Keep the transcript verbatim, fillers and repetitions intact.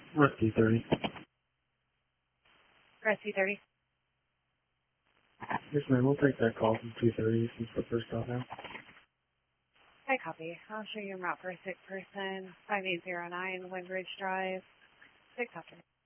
Rest two thirty. Rest two thirty. Yes, ma'am. We'll take that call from two thirty since the first stop now. I copy. I'll show you a route for a sick person. five eight zero nine Windridge Drive. Six after.